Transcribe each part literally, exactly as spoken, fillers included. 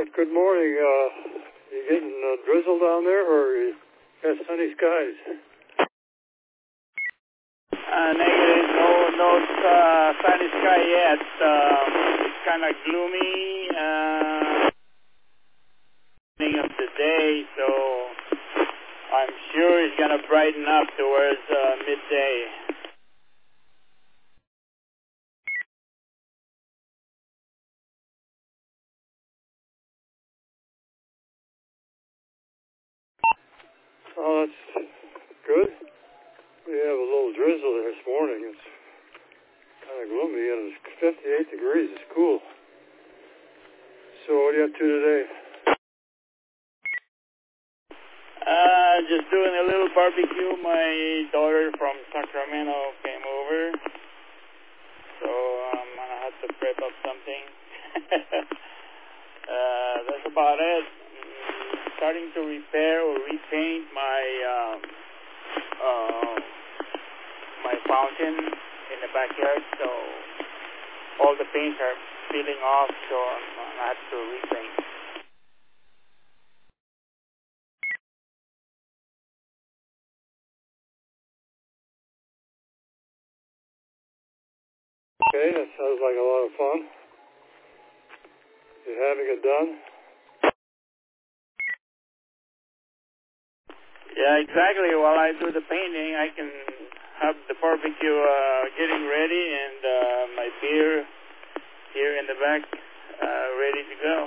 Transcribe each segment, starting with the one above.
right, good morning. Uh, you getting uh, drizzle down there, or you got sunny skies? Uh, negative, no, no uh, sunny sky yet. Um, it's kind of gloomy uh, beginning of the day, so I'm sure it's going to brighten up towards uh, midday. Oh, that's good. We have a little drizzle there this morning. It's kind of gloomy, and it's fifty-eight degrees. It's cool. So what are you up to today? Uh, just doing a little barbecue. My daughter from Sacramento came over, so I'm going to have to prep up something. uh, that's about it. Mm, starting to repair or repaint my um, uh, my fountain in the backyard, so all the paints are peeling off, so I'm going to have to repaint. Okay, that sounds like a lot of fun. You having it done? Yeah, exactly. While I do the painting, I can have the barbecue uh, getting ready and uh, my beer here in the back uh, ready to go.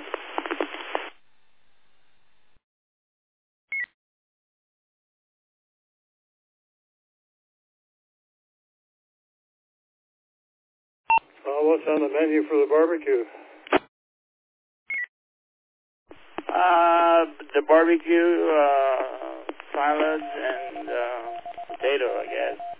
Uh, what's on the menu for the barbecue? Uh, the barbecue, uh, salads, and uh, potato, I guess.